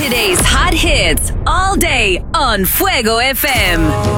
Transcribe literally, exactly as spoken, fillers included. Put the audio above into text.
Today's hot hits all day on Fuego F M.